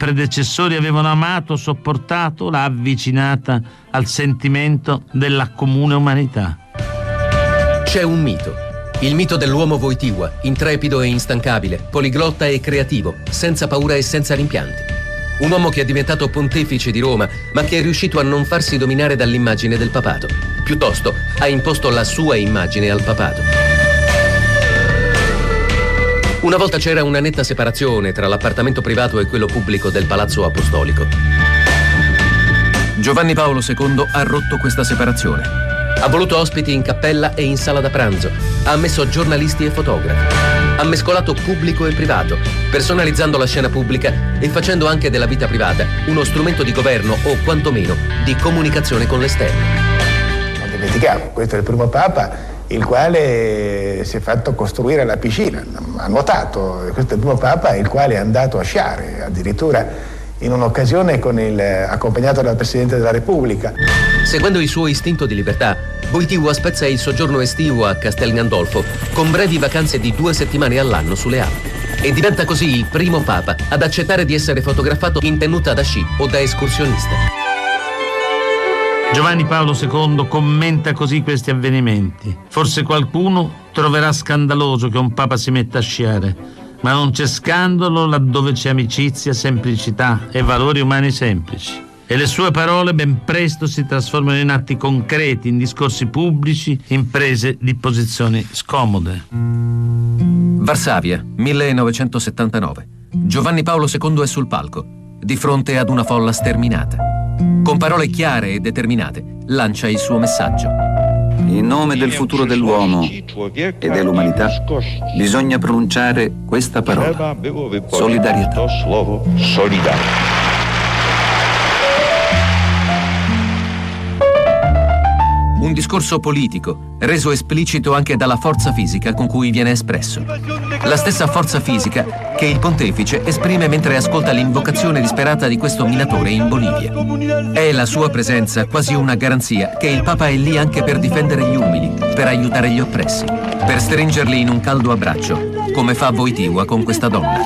predecessori avevano amato, sopportato, l'ha avvicinata al sentimento della comune umanità. C'è un mito. Il mito dell'uomo Wojtyła, intrepido e instancabile, poliglotta e creativo, senza paura e senza rimpianti. Un uomo che è diventato pontefice di Roma, ma che è riuscito a non farsi dominare dall'immagine del papato. Piuttosto, ha imposto la sua immagine al papato. Una volta c'era una netta separazione tra l'appartamento privato e quello pubblico del Palazzo Apostolico. Giovanni Paolo II ha rotto questa separazione. Ha voluto ospiti in cappella e in sala da pranzo. Ha ammesso giornalisti e fotografi. Ha mescolato pubblico e privato, personalizzando la scena pubblica e facendo anche della vita privata uno strumento di governo o quantomeno di comunicazione con l'esterno. Non dimentichiamo, questo è il primo Papa il quale si è fatto costruire la piscina, ha nuotato. Questo è il primo Papa il quale è andato a sciare, addirittura in un'occasione accompagnato dal Presidente della Repubblica. Seguendo il suo istinto di libertà, Wojtyła spezza il soggiorno estivo a Castel Gandolfo con brevi vacanze di 2 settimane all'anno sulle Alpi e diventa così il primo Papa ad accettare di essere fotografato in tenuta da sci o da escursionista. Giovanni Paolo II commenta così questi avvenimenti. Forse qualcuno troverà scandaloso che un Papa si metta a sciare, ma non c'è scandalo laddove c'è amicizia, semplicità e valori umani semplici. E le sue parole ben presto si trasformano in atti concreti, in discorsi pubblici, in prese di posizioni scomode. Varsavia, 1979. Giovanni Paolo II è sul palco, di fronte ad una folla sterminata. Con parole chiare e determinate, lancia il suo messaggio. In nome del futuro dell'uomo e dell'umanità bisogna pronunciare questa parola: solidarietà. Un discorso politico, reso esplicito anche dalla forza fisica con cui viene espresso. La stessa forza fisica che il pontefice esprime mentre ascolta l'invocazione disperata di questo minatore in Bolivia. È la sua presenza quasi una garanzia che il Papa è lì anche per difendere gli umili, per aiutare gli oppressi, per stringerli in un caldo abbraccio, come fa Wojtyła con questa donna.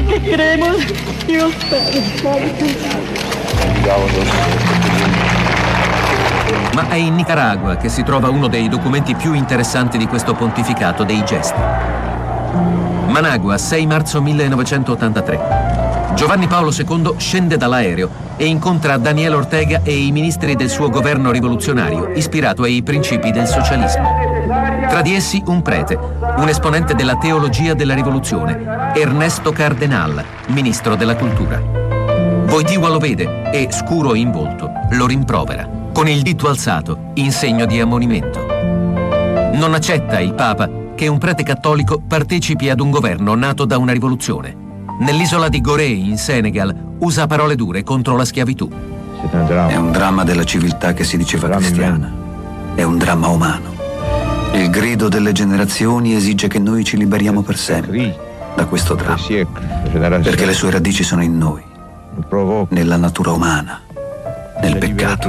Ma è in Nicaragua che si trova uno dei documenti più interessanti di questo pontificato dei gesti. Managua, 6 marzo 1983. Giovanni Paolo II scende dall'aereo e incontra Daniel Ortega e i ministri del suo governo rivoluzionario, ispirato ai principi del socialismo. Tra di essi un prete, un esponente della teologia della rivoluzione, Ernesto Cardenal, ministro della cultura. Wojtyła lo vede e, scuro in volto, lo rimprovera, con il dito alzato, in segno di ammonimento. Non accetta il Papa che un prete cattolico partecipi ad un governo nato da una rivoluzione. Nell'isola di Gorée, in Senegal, usa parole dure contro la schiavitù. È un dramma della civiltà che si diceva cristiana. È un dramma umano. Il grido delle generazioni esige che noi ci liberiamo per sempre da questo dramma, perché le sue radici sono in noi, nella natura umana, nel peccato.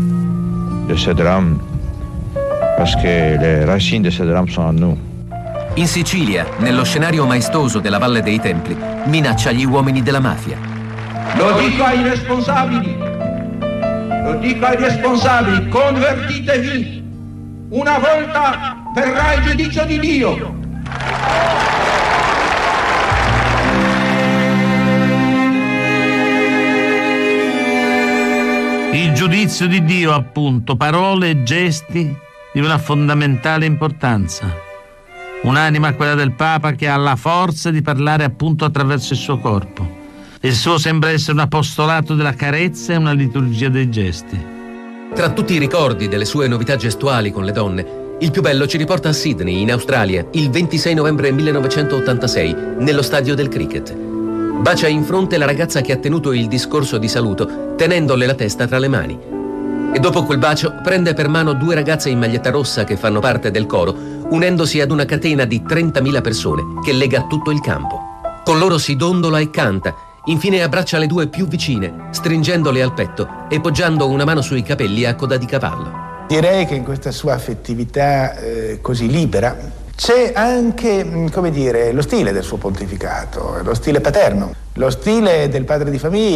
In Sicilia, nello scenario maestoso della Valle dei Templi, minaccia gli uomini della mafia. Lo dico ai responsabili, convertitevi. Una volta verrà il giudizio di Dio. Il giudizio di Dio, appunto, parole e gesti di una fondamentale importanza. Un'anima, quella del Papa, che ha la forza di parlare appunto attraverso il suo corpo. Il suo sembra essere un apostolato della carezza e una liturgia dei gesti. Tra tutti i ricordi delle sue novità gestuali con le donne, il più bello ci riporta a Sydney, in Australia, il 26 novembre 1986, nello stadio del cricket. Bacia in fronte la ragazza che ha tenuto il discorso di saluto, tenendole la testa tra le mani. E dopo quel bacio prende per mano 2 ragazze in maglietta rossa che fanno parte del coro, unendosi ad una catena di 30.000 persone che lega tutto il campo. Con loro si dondola e canta, infine abbraccia le 2 più vicine, stringendole al petto e poggiando una mano sui capelli a coda di cavallo. Direi che in questa sua affettività così libera c'è anche, come dire, lo stile del suo pontificato, lo stile paterno, lo stile del padre di famiglia.